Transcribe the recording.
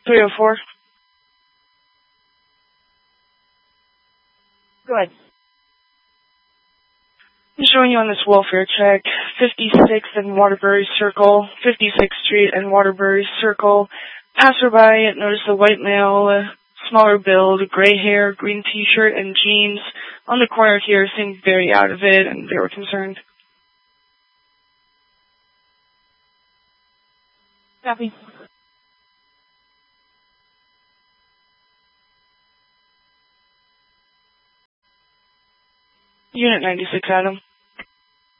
304. Go ahead. I'm showing you on this welfare check, 56th and Waterbury Circle, 56th Street and Waterbury Circle. Passerby noticed a white male, smaller build, gray hair, green t-shirt, and jeans on the corner here, seemed very out of it, and they were concerned. Copy. Unit 96, Adam.